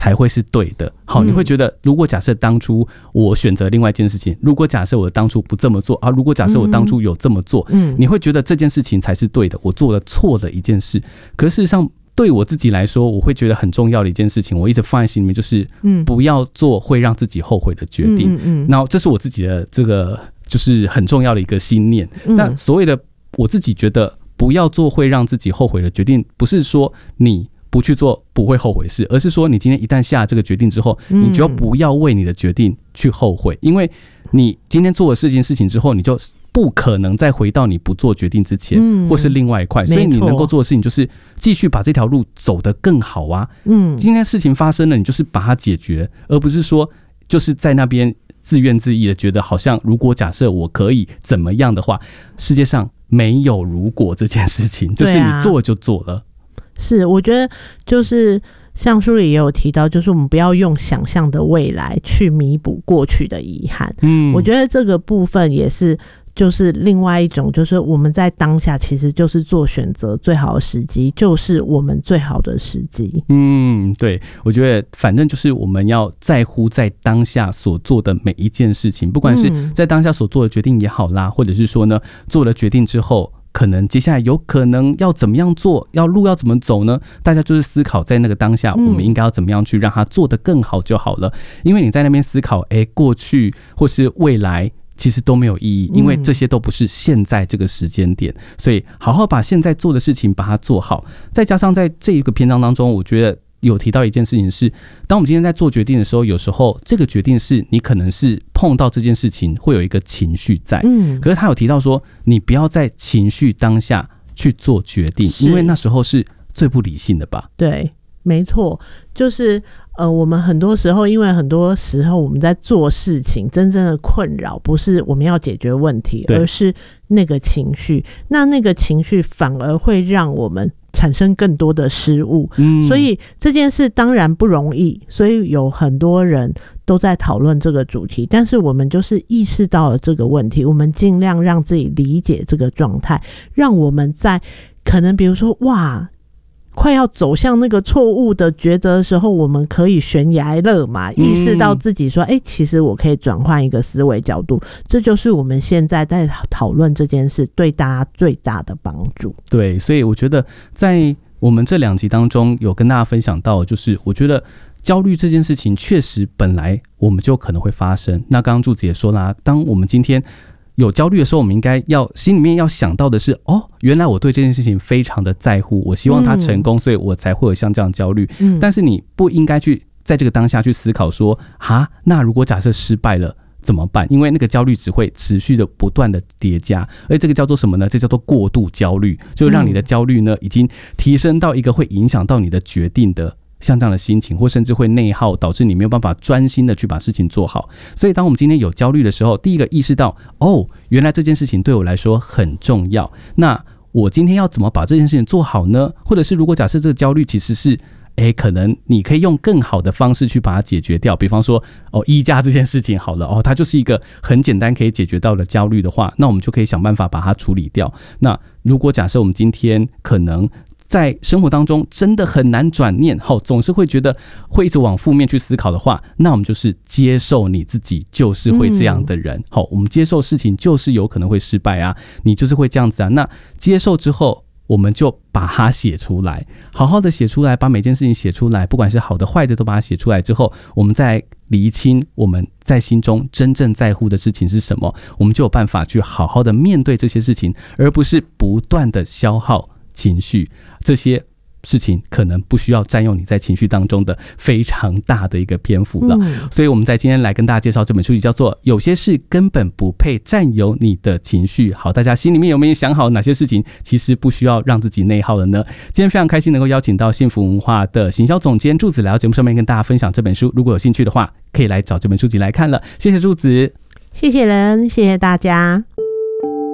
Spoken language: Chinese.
才会是对的。好，你会觉得如果假设当初我选择另外一件事情，如果假设我当初不这么做啊，如果假设我当初有这么做，你会觉得这件事情才是对的，我做了错的一件事。可是事实上对我自己来说，我会觉得很重要的一件事情，我一直放在心里面，就是不要做会让自己后悔的决定。然后这是我自己的这个就是很重要的一个信念。那所谓的我自己觉得不要做会让自己后悔的决定，不是说你不去做不会后悔事，而是说你今天一旦下这个决定之后，你就不要为你的决定去后悔，因为你今天做了这件事情之后，你就不可能再回到你不做决定之前，或是另外一块，所以你能够做的事情就是继续把这条路走得更好啊。今天事情发生了，你就是把它解决，而不是说就是在那边自怨自艾的觉得好像如果假设我可以怎么样的话，世界上没有如果这件事情，就是你做就做了。 是，我觉得就是像书里也有提到，就是我们不要用想象的未来去弥补过去的遗憾。我觉得这个部分也是就是另外一种，就是我们在当下其实就是做选择最好的时机，就是我们最好的时机。 对，我觉得反正就是我们要在乎在当下所做的每一件事情，不管是在当下所做的决定也好啦，或者是说呢做了决定之后可能接下来有可能要怎么样做，路要怎么走呢？大家就是思考在那个当下我们应该要怎么样去让它做得更好就好了。因为你在那边思考过去或是未来其实都没有意义，因为这些都不是现在这个时间点，所以好好把现在做的事情把它做好。再加上在这一个篇章当中，我觉得有提到一件事情是，当我们今天在做决定的时候，有时候这个决定是你可能是碰到这件事情会有一个情绪在，可是他有提到说你不要在情绪当下去做决定，因为那时候是最不理性的吧。 对，没错，就是我们很多时候，因为很多时候我们在做事情，真正的困扰不是我们要解决问题，而是那个情绪。那个情绪反而会让我们产生更多的失误，所以这件事当然不容易，所以有很多人都在讨论这个主题，但是我们就是意识到了这个问题，我们尽量让自己理解这个状态，让我们在可能比如说快要走向那个错误的抉择的时候，我们可以悬崖勒马，意识到自己说其实我可以转换一个思维角度，这就是我们现在在讨论这件事对大家最大的帮助。 对，所以我觉得在我们这2集当中有跟大家分享到，就是我觉得焦虑这件事情确实本来我们就可能会发生。那刚刚柱子也说啦，当我们今天有焦虑的时候，我们应该要心里面要想到的是，原来我对这件事情非常的在乎，我希望它成功，所以我才会有像这样焦虑。但是你不应该去在这个当下去思考说，那如果假设失败了怎么办？因为那个焦虑只会持续的不断的叠加，而这个叫做什么呢？这叫做过度焦虑，就让你的焦虑呢已经提升到一个会影响到你的决定的像这样的心情，或甚至会内耗，导致你没有办法专心的去把事情做好。所以当我们今天有焦虑的时候，第一个意识到原来这件事情对我来说很重要，那我今天要怎么把这件事情做好呢？或者是如果假设这个焦虑其实是可能你可以用更好的方式去把它解决掉，比方说衣架这件事情好了，它就是一个很简单可以解决到的焦虑的话，那我们就可以想办法把它处理掉。那如果假设我们今天可能在生活当中真的很难转念，总是会觉得会一直往负面去思考的话，那我们就是接受你自己就是会这样的人。我们接受事情就是有可能会失败啊，你就是会这样子啊。那接受之后，我们就把它写出来，好好的写出来，把每件事情写出来，不管是好的坏的都把它写出来之后，我们再厘清我们在心中真正在乎的事情是什么，我们就有办法去好好的面对这些事情，而不是不断的消耗情绪。这些事情可能不需要占用你在情绪当中的非常大的一个篇幅了。所以我们在今天来跟大家介绍这本书，叫做《有些事根本不配占有你的情绪》。好，大家心里面有没有想好哪些事情其实不需要让自己内耗了呢？今天非常开心能够邀请到幸福文化的行销总监柱子来到节目上面跟大家分享这本书，如果有兴趣的话可以来找这本书籍来看了。谢谢柱子。 谢谢人，谢谢大家。